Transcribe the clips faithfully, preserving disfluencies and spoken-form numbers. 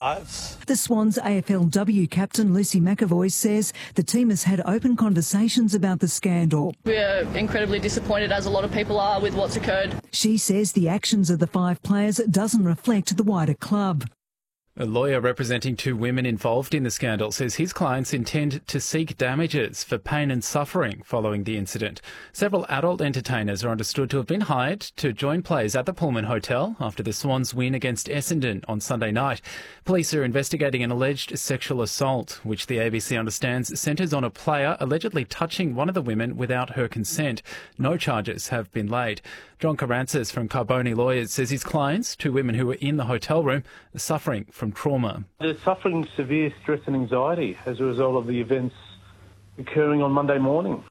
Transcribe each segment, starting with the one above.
lives. The Swans A F L W captain Lucy McAvoy says the team has had open conversations about the scandal. We're incredibly disappointed, as a lot of people are, with what's occurred. She says the actions of the five players doesn't reflect the wider club. A lawyer representing two women involved in the scandal says his clients intend to seek damages for pain and suffering following the incident. Several adult entertainers are understood to have been hired to join players at the Pullman Hotel after the Swans' win against Essendon on Sunday night. Police are investigating an alleged sexual assault, which the A B C understands centres on a player allegedly touching one of the women without her consent. No charges have been laid. John Carancis from Carboni Lawyers says his clients, two women who were in the hotel room, are suffering from trauma. They're suffering severe stress and anxiety as a result of the events occurring on Monday morning.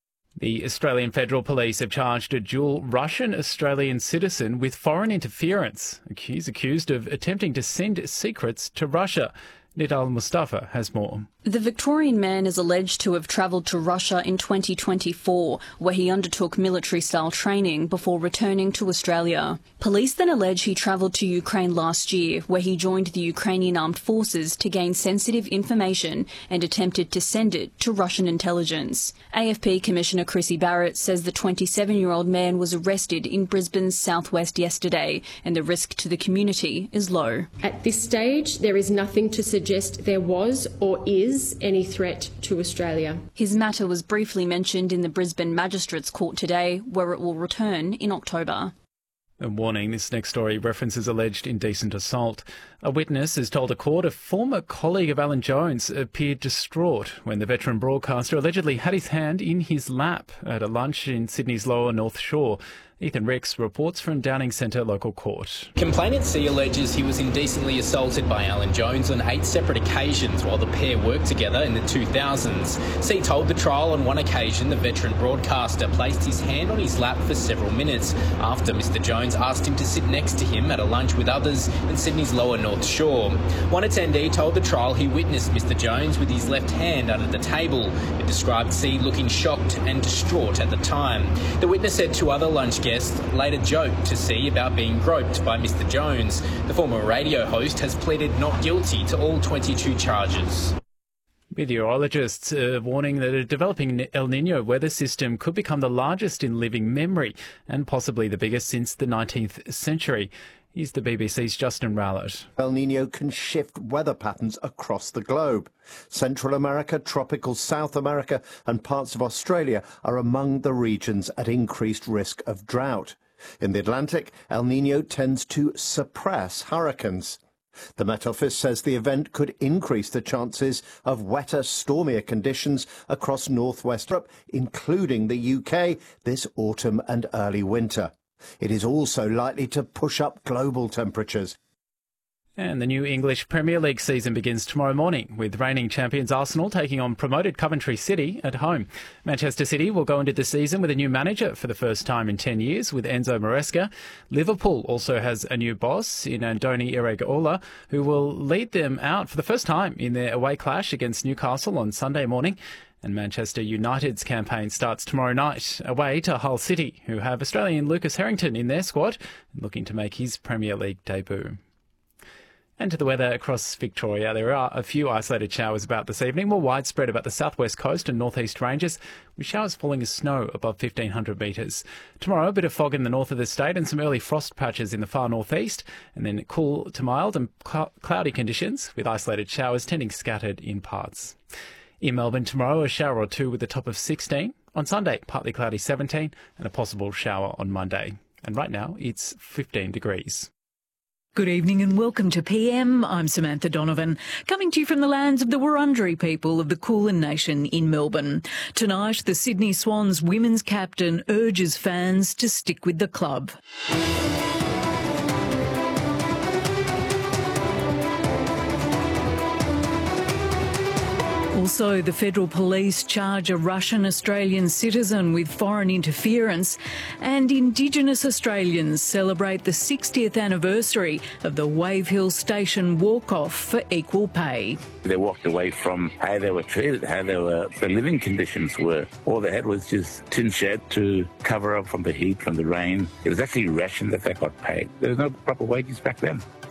The Australian Federal Police have charged a dual Russian-Australian citizen with foreign interference. He's accused of attempting to send secrets to Russia. Nidal Mustafa has more. The Victorian man is alleged to have travelled to Russia in twenty twenty-four, where he undertook military-style training before returning to Australia. Police then allege he travelled to Ukraine last year, where he joined the Ukrainian armed forces to gain sensitive information and attempted to send it to Russian intelligence. A F P Commissioner Chrissy Barrett says the twenty-seven-year-old man was arrested in Brisbane's southwest yesterday, and the risk to the community is low. At this stage, there is nothing to suggest there was or is any threat to Australia. His matter was briefly mentioned in the Brisbane Magistrates Court today, where it will return in October. A warning, this next story references alleged indecent assault. A witness has told a court a former colleague of Alan Jones appeared distraught when the veteran broadcaster allegedly had his hand in his lap at a lunch in Sydney's Lower North Shore. Ethan Ricks reports from Downing Centre Local Court. Complainant C alleges he was indecently assaulted by Alan Jones on eight separate occasions while the pair worked together in the two thousands. C told the trial on one occasion the veteran broadcaster placed his hand on his lap for several minutes after Mister Jones asked him to sit next to him at a lunch with others in Sydney's Lower North Shore. One attendee told the trial he witnessed Mister Jones with his left hand under the table. It described C looking shocked and distraught at the time. The witness said two other lunch guests later joked to C about being groped by Mister Jones. The former radio host has pleaded not guilty to all twenty-two charges. Meteorologists are warning that a developing El Niño weather system could become the largest in living memory and possibly the biggest since the nineteenth century. Here's the B B C's Justin Rowlett. El Niño can shift weather patterns across the globe. Central America, tropical South America and parts of Australia are among the regions at increased risk of drought. In the Atlantic, El Niño tends to suppress hurricanes. The Met Office says the event could increase the chances of wetter, stormier conditions across northwest Europe, including the U K, this autumn and early winter. It is also likely to push up global temperatures. And the new English Premier League season begins tomorrow morning, with reigning champions Arsenal taking on promoted Coventry City at home. Manchester City will go into the season with a new manager for the first time in ten years, with Enzo Maresca. Liverpool also has a new boss in Andoni Iraola, who will lead them out for the first time in their away clash against Newcastle on Sunday morning. And Manchester United's campaign starts tomorrow night, away to Hull City, who have Australian Lucas Harrington in their squad, looking to make his Premier League debut. And to the weather across Victoria, there are a few isolated showers about this evening, more widespread about the southwest coast and northeast ranges, with showers falling as snow above fifteen hundred metres. Tomorrow, a bit of fog in the north of the state and some early frost patches in the far northeast, and then cool to mild and cl- cloudy conditions, with isolated showers tending scattered in parts. In Melbourne tomorrow, a shower or two with a top of sixteen. On Sunday, partly cloudy seventeen and a possible shower on Monday. And right now, it's fifteen degrees. Good evening and welcome to P M. I'm Samantha Donovan, coming to you from the lands of the Wurundjeri people of the Kulin Nation in Melbourne. Tonight, the Sydney Swans women's captain urges fans to stick with the club. Also, the Federal Police charge a Russian-Australian citizen with foreign interference, and Indigenous Australians celebrate the sixtieth anniversary of the Wave Hill Station walk-off for equal pay. They walked away from how they were treated, how they were, the living conditions were. All they had was just tin shed to cover up from the heat, from the rain. It was actually ration that they got paid. There was no proper wages back then.